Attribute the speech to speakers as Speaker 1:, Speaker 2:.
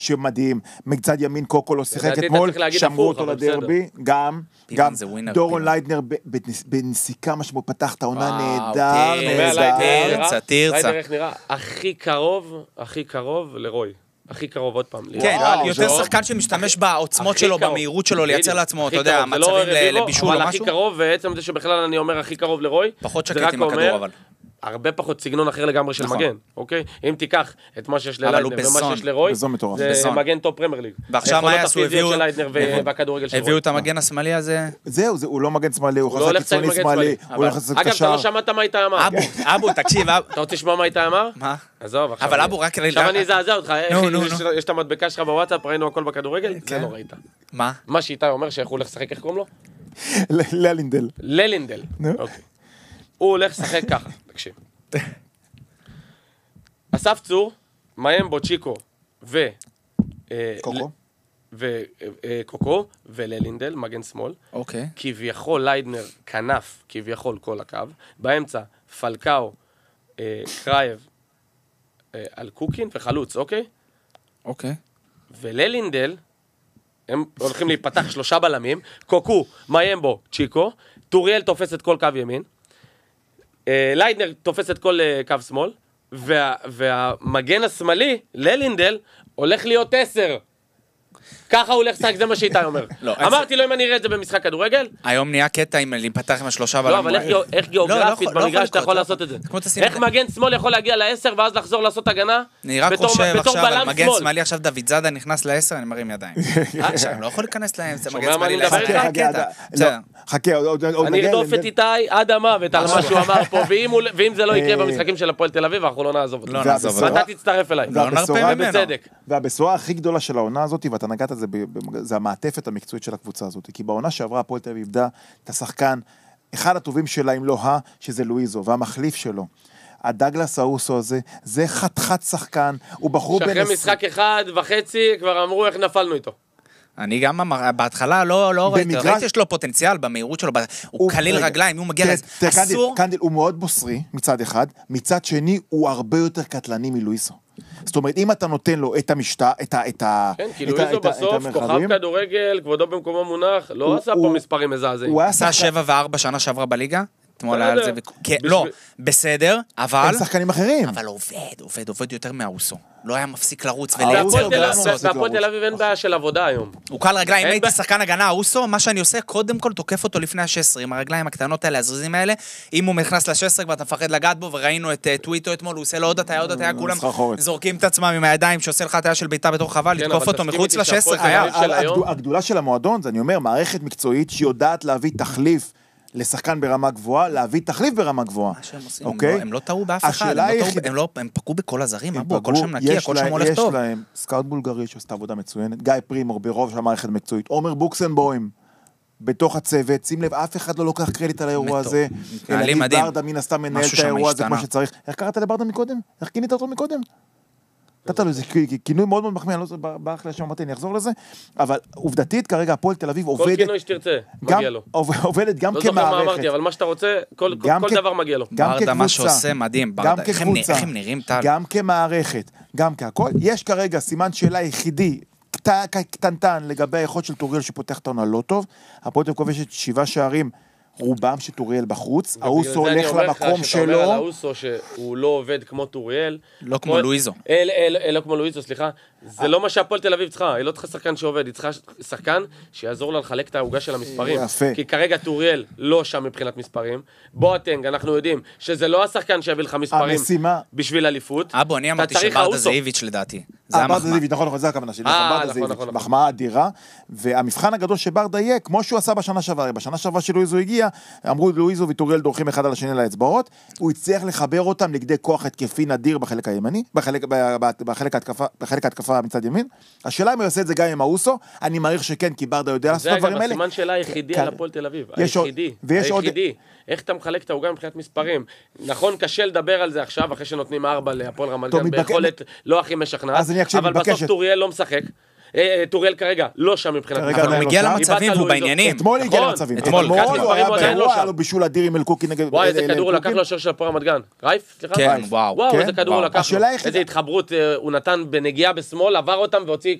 Speaker 1: שמדהים, מצד ימין קוקו לא שיחק אתמול, שמרו אותו לדרבי, גם דורון ליידנר בנסיקה משמעות פתח את העונה נהדר,
Speaker 2: ליידנר איך נראה? הכי קרוב לרוי. הכי קרוב עוד פעם.
Speaker 3: כן, יותר שחקן שמשתמש בעוצמות שלו, במהירות שלו, לייצר לעצמו, אתה יודע, מצבים לבישול או משהו.
Speaker 2: אבל הכי קרוב, ועצם זה שבכלל אני אומר הכי קרוב לרוי,
Speaker 3: פחות שקט עם הכדור אבל.
Speaker 2: הרבה פחות סגנון אחר לגמרי של מגן, אוקיי? אם תיקח את מה שיש לליידנר ומה שיש לרוי, זה מגן טופ פרמייר ליג.
Speaker 3: ועכשיו מה יעשו? הביאו את המגן השמאלי הזה?
Speaker 1: זהו, הוא לא מגן שמאלי, הוא חזק קיצוני שמאלי.
Speaker 2: אגב, אתה לא שמעת מה איתה אמר.
Speaker 3: אבו, תקשיב.
Speaker 2: אתה רוצה לשמוע מה איתה אמר?
Speaker 3: מה?
Speaker 2: עזוב,
Speaker 3: אבל אבו רק...
Speaker 2: עכשיו אני אזעזע אותך, יש את המדבקה שלך בוואטסאפ, ראינו הכל בכדורגל, זה לא ראית.
Speaker 3: מה?
Speaker 2: מה שאיתה אומר שאיך הוא הולך לשחק, איך קוראים לו?
Speaker 1: ללינדל.
Speaker 2: הוא הולך לשחק ככה, תקשיב. אסף צור, מיימבו צ'יקו וקוקו וללינדל, מגן שמאל.
Speaker 3: אוקיי.
Speaker 2: כביכול ליידנר, כנף, כביכול כל הקו. באמצע, פלקאו, קרייב, על קוקין וחלוץ, אוקיי?
Speaker 3: אוקיי.
Speaker 2: וללינדל, הם הולכים להיפתח 3 בלמים, קוקו, מיימבו, צ'יקו, טוריאל תופס את כל קו ימין, ליידנר תופס את כל קו שמאל, והמגן השמאלי, ללינדל, הולך להיות 10. ככה הוא הולך לשחק, זה מה שאיתי אומר. אמרתי לו אם אני אראה את זה במשחק כדורגל.
Speaker 3: היום נהיה קטע אם להיפתח עם 3 בלמים.
Speaker 2: לא, אבל איך גיאוגרפית במגרש אתה יכול לעשות את זה? איך מגן שמאל יכול להגיע ל10 ואז לחזור לעשות הגנה?
Speaker 3: אני רק חושב עכשיו על מגן שמאלי, עכשיו דוד זאדה נכנס ל10, אני מרים ידיים. לא יכול להיכנס להם, זה מגן שמאלי ל10.
Speaker 1: חכה,
Speaker 2: אני ארדוף את איתי עד המוות על מה שהוא אמר פה, ואם זה לא יקרה במשחקים של הפועל תל אביב, אנחנו לא נעזוב אותו. אתה תצטרף אליי.
Speaker 1: והבשורה הכי גדולה של העונה הזאת, ואתה נגעת זה המעטפת המקצועית של הקבוצה הזאת, כי בעונה שעברה הפועל תל אביב איבדה את השחקן, אחד הטובים שלה אם לא שזה לואיזו, והמחליף שלו. הדגלס האוסו הזה, זה חתיכת שחקן, הוא בחור בן...
Speaker 2: שאחרי משחק 1.5 כבר אמרו איך נפלנו איתו.
Speaker 3: אני גם בהתחלה לא ראיתי יש לו פוטנציאל במהירות שלו, הוא קליל רגליים, הוא מגיע אסור.
Speaker 1: קנדיל הוא מאוד בוסרי מצד אחד, מצד שני הוא הרבה יותר קטלני מלואיזו. זאת אומרת, אם אתה נותן לו את המשטה,
Speaker 2: כן, כי לואיזו בסוף, כוכב כדורגל, כבודו במקומו מונח, לא עשה פה מספרים מזעזעים.
Speaker 3: הוא עשה 7 ו4 שנה שעברה בליגה? לא, בסדר, אבל...
Speaker 1: הם שחקנים אחרים.
Speaker 3: אבל עובד יותר מהאוסו. לא היה מפסיק לרוץ ולעשות.
Speaker 2: בהפועל תל אביב אין בעיה של עבודה היום.
Speaker 3: הוא קל רגליים, אם הייתי שחקן הגנה האוסו, מה שאני עושה, קודם כל תוקף אותו לפני ה-16, עם הרגליים הקטנות האלה, הזריזים האלה, אם הוא נכנס ל-16 ואתה מפחד לגעת בו, וראינו את טוויטו אתמול, הוא עושה לו עוד הטיה, כולם זורקים את עצמם עם הידיים, שעושה לך הטיה של ביתה בתור חבל, לתקוף אותו מחוץ ל-16,
Speaker 1: הגדולה של המועדון, אני אומר, מערכת מקצועית שיודעת להביא תחליף לשחקן ברמה גבוהה, להביא תחליף ברמה גבוהה.
Speaker 3: מה שהם עושים, הם לא טעו באף אחד, הם פקעו בכל הזרים, הכל שם נקי, הכל שם הולך טוב.
Speaker 1: יש להם סקאוט בולגרי שעשתה עבודה מצוינת, גיא פרימור ברוב של המערכת המקצועית, עומר בוקסנבוים בתוך הצוות, שים לב, אף אחד לא לוקח קרדיט על האירוע הזה, אלא ברדה מן הסתם מנהל את האירוע הזה כמו שצריך. איך קראת לברדה מקודם? איך כינית אותו מקודם? נתת לו איזה כינוי מאוד מאוד מחמיא, אני לא ברח לי השם, אני אחזור לזה, אבל עובדתית כרגע הפועל תל אביב עובדת...
Speaker 2: כל כינוי שתרצה, מגיע לו.
Speaker 1: עובדת גם כמערכת.
Speaker 2: לא זוכר מה אמרתי, אבל מה שאתה רוצה, כל דבר מגיע לו.
Speaker 3: ברדה מה שעושה מדהים, ברדה, איך הם נראים טל.
Speaker 1: גם כמערכת, גם כהכל. יש כרגע סימן שאלה יחידי, קטנטן לגבי היכולת של טוריאל שפותח את העונה לא טוב, הפועל תל אביב כובשת 7 שערים, רובם שטוריאל בחוץ, האוסו הולך למקום שלו. שאתה אומר על האוסו
Speaker 2: שהוא לא עובד כמו טוריאל.
Speaker 3: לא כמו לואיזו.
Speaker 2: לא כמו לואיזו, סליחה. זה לא מה שהפועל תל אביב צריכה, היא לא צריכה שחקן שעובד, היא צריכה שחקן שיעזור לה לחלק את העוגה של המספרים. כי כרגע טוריאל לא שם מבחינת מספרים. בואטנג, אנחנו יודעים שזה לא השחקן שיביא לך מספרים בשביל אליפות.
Speaker 3: אבו, אני אמרתי שברדה זאיביץ' לדעתי.
Speaker 1: ברדה זאיביץ', נכון, זה הכוונה שלי. ברדה זאיביץ', מחמאה אדירה. והמבחן הגדול שברדה יהיה, כמו שהוא עשה בשנה שעברה. בשנה שעברה שלואיזו הגיע, אמרו לואיזו וטוריאל דורכים אחד על השני לאצבעות. הוא הצליח לחבר אותם לכדי כוח התקפי נדיר בחלק הימני, בחלק ההתקפה מצד ימין. השאלה אם הוא יעשה את זה גם עם האוסו, אני מעריך שכן, כי ברדה יודע לעשות את הדברים האלה.
Speaker 2: זה אגב הסימן שאלה היחידי על הפועל תל אביב. היחידי. איך אתה מחלק את העוגה מבחינת מספרים? נכון, קשה לדבר על זה עכשיו, אחרי שנותנים 4 להפועל רמת גן, ביכולת לא הכי משכנעת, אבל בסוף טוריאל לא משחק. טוריאל כרגע לא שם מבחינת...
Speaker 3: אבל הוא מגיע למצבים והוא בעניינים.
Speaker 1: אתמול הגיע למצבים.
Speaker 3: אתמול
Speaker 1: הוא היה לו בישול אדיר עם אלקוקי נגד...
Speaker 2: וואי, איזה כדור הוא לקח לו השוער של הפועל רמת גן. רייף? סליחה?
Speaker 3: כן, וואו.
Speaker 2: וואו, איזה כדור הוא לקח לו. איזה התחברות הוא נתן בנגיעה בשמאל, עבר אותם והוציא